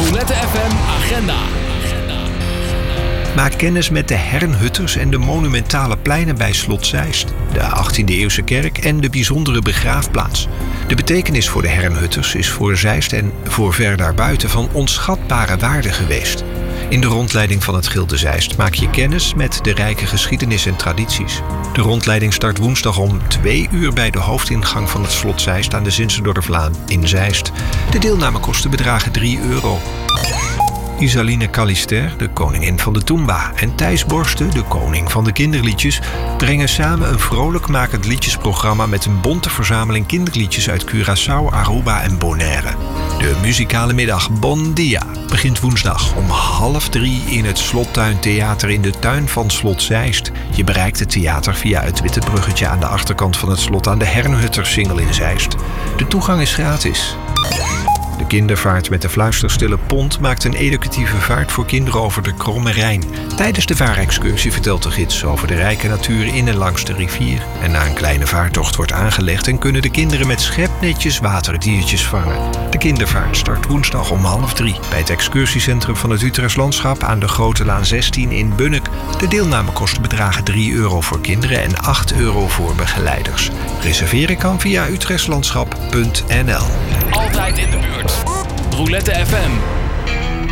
Roulette FM Agenda. Maak kennis met de Hernhutters en de monumentale pleinen bij Slot Zeist, de 18e-eeuwse kerk en de bijzondere begraafplaats. De betekenis voor de Hernhutters is voor Zeist en voor ver daarbuiten van onschatbare waarde geweest. In de rondleiding van het Gilde Zeist maak je kennis met de rijke geschiedenis en tradities. De rondleiding start woensdag om 2 uur bij de hoofdingang van het Slot Zeist aan de Zinzendorflaan in Zeist. De deelnamekosten bedragen €3. Isaline Callister, de koningin van de Toomba, en Thijs Borsten, de koning van de kinderliedjes, brengen samen een vrolijkmakend liedjesprogramma met een bonte verzameling kinderliedjes uit Curaçao, Aruba en Bonaire. De muzikale middag Bon Dia begint woensdag om 2:30 in het Slottuintheater in de tuin van Slot Zeist. Je bereikt het theater via het witte bruggetje aan de achterkant van het slot aan de Hernhuttersingel in Zeist. De toegang is gratis. De kindervaart met de fluisterstille pont maakt een educatieve vaart voor kinderen over de Kromme Rijn. Tijdens de vaarexcursie vertelt de gids over de rijke natuur in en langs de rivier. En na een kleine vaartocht wordt aangelegd en kunnen de kinderen met schepnetjes waterdiertjes vangen. De kindervaart start woensdag om 2:30 bij het excursiecentrum van het Utrechts Landschap aan de Grote Laan 16 in Bunnik. De deelnamekosten bedragen €3 voor kinderen en €8 voor begeleiders. Reserveren kan via utrechtslandschap.nl. Altijd in de buurt. Roulette FM.